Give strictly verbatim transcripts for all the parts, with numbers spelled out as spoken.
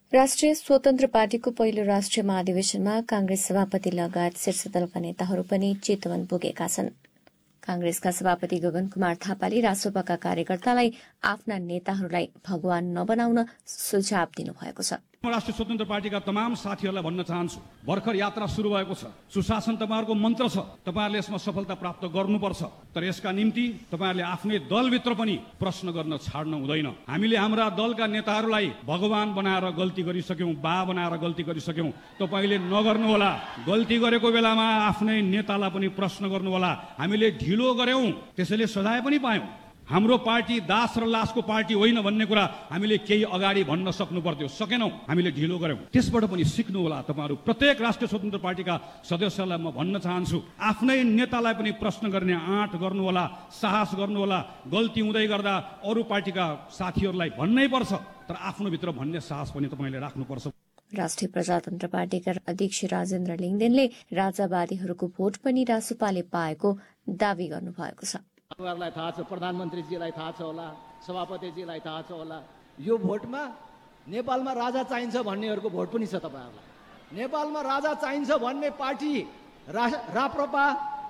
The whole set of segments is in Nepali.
राष्ट्रिय स्वतन्त्र पार्टीको पहिलो राष्ट्रिय महाधिवेशनमा कांग्रेस सभापति लगायत शीर्ष दलका नेताहरू पनि चितवन पुगेका छन्। कांग्रेसका सभापति गगन कुमार थापाले रासोपाका कार्यकर्तालाई आफ्ना नेताहरूलाई भगवान नबनाउन सुझाव दिनुभएको छ। राष्ट्रिय स्वतन्त्र पार्टीका तमाम साथीहरूलाई भन्न चाहन्छु, भर्खर यात्रा सुरु भएको छ। सुशासन तपाईँहरूको मन्त्र छ, तपाईँहरूले यसमा सफलता प्राप्त गर्नुपर्छ। तर यसका निम्ति तपाईँहरूले आफ्नै दलभित्र पनि प्रश्न गर्न छाड्नु हुँदैन। हामीले हाम्रा दलका नेताहरूलाई भगवान बनाएर गल्ती गरिसक्यौं, बा बनाएर गल्ती गरिसक्यौं। तपाईँले नगर्नु होला। गल्ती गरेको बेलामा आफ्नै नेतालाई पनि प्रश्न गर्नु होला। हामीले ढिलो गर्यौं, त्यसैले सजाय पनि पायौं। हाम्रो पार्टी दास र लासको पार्टी होइन भन्ने कुरा हामीले केही अगाडि भन्न सक्नु पर्थ्यो, सकेनौं, हामीले ढिलो गर्यौं। त्यसबाट पनि सिक्नु होला। तपाईँहरू प्रत्येक राष्ट्रिय स्वतन्त्र पार्टीका सदस्यलाई म भन्न चाहन्छु, आफ्नै नेतालाई पनि प्रश्न गर्ने आँट गर्नु होला, साहस गर्नु होला। गल्ती हुँदै गर्दा अरू पार्टीका साथीहरूलाई भन्नै पर्छ, तर आफ्नो भित्र भन्ने साहस पनि तपाईँले राख्नुपर्छ। राष्ट्रिय प्रजातन्त्र पार्टीका अध्यक्ष राजेन्द्र लिङदेनले राजावादीहरूको भोट पनि रासोपाले पाएको दावी गर्नुभएको छ। तपाईँहरूलाई थाहा छ, प्रधानमन्त्रीजीलाई थाहा छ होला, सभापतिजीलाई थाहा छ होला, यो भोटमा नेपालमा राजा चाहिन्छ भन्नेहरूको भोट पनि छ तपाईँहरूलाई। नेपालमा राजा चाहिन्छ भन्ने पार्टी रा राप्रपा,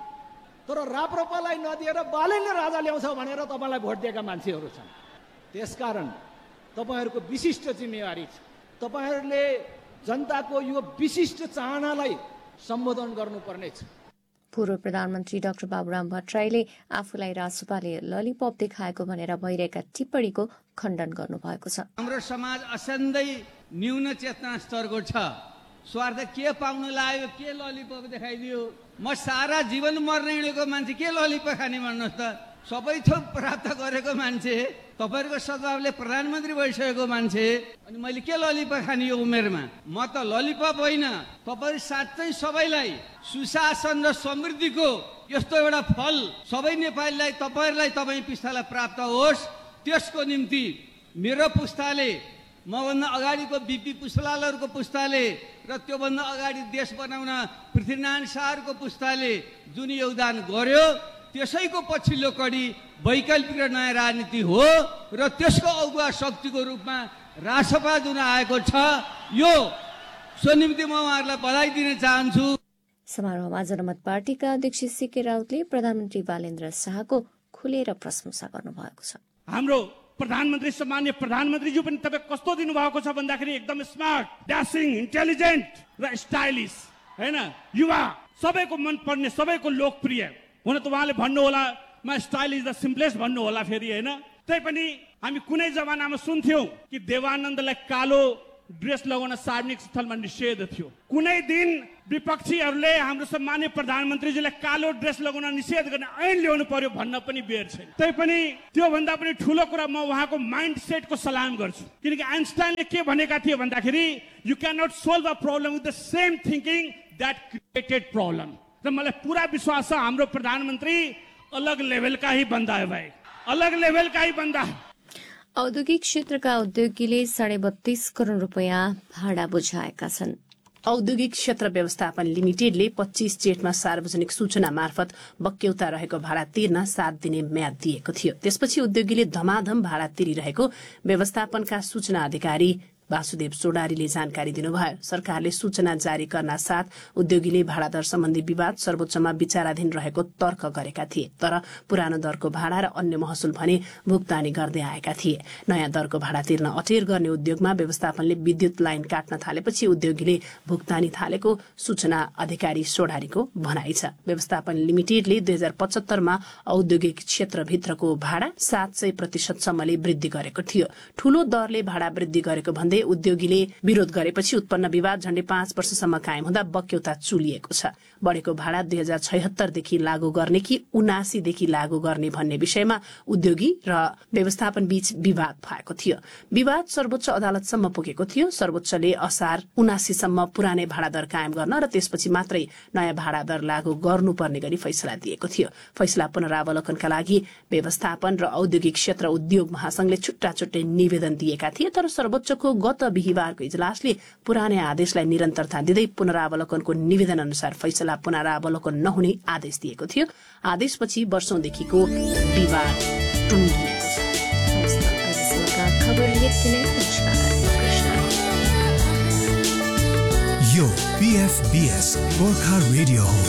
तर राप्रपालाई नदिएर बालेले राजा ल्याउँछ भनेर तपाईँलाई भोट दिएका मान्छेहरू छन्। त्यसकारण तपाईँहरूको विशिष्ट जिम्मेवारी छ। तपाईँहरूले जनताको यो विशिष्ट चाहनालाई सम्बोधन गर्नुपर्नेछ। पूर्व प्रधानमन्त्री डाक्टर बाबुराम भट्टराईले आफूलाई रासोपाले ललिपप देखाएको भनेर भइरहेका टिप्पणीको खण्डन गर्नुभएको छ। हाम्रो समाज असाध्यै न्यून चेतना स्तरको छ। स्वार्थ के पाउन लाग्यो, के ललिपप देखाइदियो। म सारा जीवन मर्ने हिँडेको मान्छे के ललिपप खाने भन्नुहोस् त। सबै थोक प्राप्त गरेको मान्छे, तपाईँहरूको सद्भावले प्रधानमन्त्री भइसकेको मान्छे, अनि मैले के ललिपप खाने यो उमेरमा। म त ललिपप होइन, तपाईँ साँच्चै सबैलाई सुशासन र समृद्धिको यस्तो एउटा फल सबै नेपालीलाई, तपाईँहरूलाई तपाईँ पुस्तालाई प्राप्त होस्, त्यसको निम्ति मेरो पुस्ताले, मभन्दा अगाडिको बिपी पुष्पलालहरूको पुस्ताले र त्योभन्दा अगाडि देश बनाउन पृथ्वीनारायण शाहको पुस्ताले जुन योगदान गर्यो, त्यसैको पछिल्लो कडी वैकल्पिक र नयाँ राजनीति हो र त्यसको अगुवा शक्तिको रूपमा रासपा जुन आएको छ, यो सो निम्ति म उहाँहरूलाई बधाई दिन चाहन्छु। समारोहमा जनमत पार्टीका अध्यक्ष सीके राउतले प्रधानमन्त्री बालेन्द्र शाहको खुलेर प्रशंसा गर्नुभएको छ। हाम्रो प्रधानमन्त्री सम्मान्य प्रधानमन्त्रीज्यू पनि तपाईँ कस्तो दिनुभएको छ भन्दाखेरि एकदम स्मार्ट, ड्यासिङ, इन्टेलिजेन्ट र स्टाइलिस, हैन, युवा, सबैको मन पर्ने, सबैको लोकप्रिय। हुन त उहाँले भन्नु होला म स्टाइल इज द सिम्पलेस्ट भन्नु होला फेरि, हैन। तैपनि हामी कुनै जमानामा सुन्थ्यौं कि देवानन्दलाई कालो ड्रेस लगाउन सार्वजनिक स्थलमा निषेध थियो। कुनै दिन विपक्षीहरूले हाम्रो सम्मान्य प्रधानमन्त्रीजीलाई कालो ड्रेस लगाउन निषेध गर्ने ऐन ल्याउनु पर्यो भन्न पनि बेर छैन। तैपनि त्यो भन्दा पनि ठूलो कुरा म उहाँको माइन्ड सेटको सलाम गर्छु, किनकि आइन्स्टाइनले के भनेका थिए भन्दाखेरि you can not solve a problem with the same thinking that created problem. र मलाई पुरा विश्वास छ हाम्रो प्रधानमन्त्री अलग लेभलका ही बन्दा है भाइ, अलग लेभलका ही बन्दा। औद्योगिक क्षेत्रका उद्योगीले साढे बत्तीस करोड़ रुपियाँ भाडा बुझाएका छन्। औद्योगिक क्षेत्र व्यवस्थापन लिमिटेडले पच्चीस जेठमा सार्वजनिक सूचना मार्फत बक्यौता रहेको भाडा तिर्न सात दिने म्याद दिएको थियो। त्यसपछि उद्योगीले धमाधम भाडा तिरिरहेको व्यवस्थापनका सूचना अधिकारी वासुदेव सोडारीले जानकारी दिनुभयो। सरकारले सूचना जारी गर्न साथ उद्योगीले भाडा दर सम्बन्धी विवाद सर्वोच्चमा विचाराधीन रहेको तर्क गरेका थिए, तर पुरानो दरको भाडा र अन्य महसुल भने भुक्तानी गर्दै आएका थिए। नयाँ दरको भाडा तिर्न अटेर गर्ने उद्योगमा व्यवस्थापनले विद्युत लाइन काट्न थालेपछि उद्योगीले भुक्तानी थालेको सूचना अधिकारी सोडारीको भनाइ छ। व्यवस्थापन लिमिटेडले दुई हजार पचहत्तरमा औद्योगिक क्षेत्रभित्रको भाडा सात सय प्रतिशतसम्मले वृद्धि गरेको थियो। ठूलो दरले भाडा वृद्धि गरेको भन्दै उद्योगीले विरोध गरेपछि उत्पन्न विवाद झण्डै पाँच वर्षसम्म कायम हुँदा बक्यौता चुलिएको छ। बढेको भाडा दुई हजार छयहत्तरदेखि लागू गर्ने कि उनासीदेखि लागू गर्ने भन्ने विषयमा उद्योगी र व्यवस्थापन बीच विवाद भएको थियो। विवाद सर्वोच्च अदालतसम्म पुगेको थियो। सर्वोच्चले असार उनासीसम्म पुरानै भाडा दर कायम गर्न र त्यसपछि मात्रै नयाँ भाडा दर लागू गर्नुपर्ने गरी फैसला दिएको थियो। फैसला पुनरावलोकनका लागि व्यवस्थापन र औद्योगिक क्षेत्र उद्योग महासंघले छुट्टा छुट्टै निवेदन दिएका थिए, तर सर्वोच्चको गत बिहिबारको इजलासले पुरानै आदेशलाई निरन्तरता दिँदै पुनरावलोकनको निवेदन अनुसार फैसला पुनरावलोकन नहुने आदेश दिएको थियो। आदेशपछि वर्षौंदेखिको विवाद टुङ्गिएको छ। टिएफबिएस गोर्खा रेडियो हो।